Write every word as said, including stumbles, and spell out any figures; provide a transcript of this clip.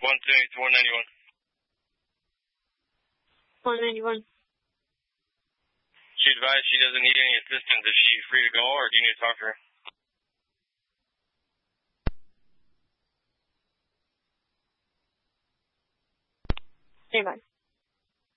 one seventy to one ninety-one. one ninety-one. She advised she doesn't need any assistance. Is she free to go, or do you need to talk to her? Stand by.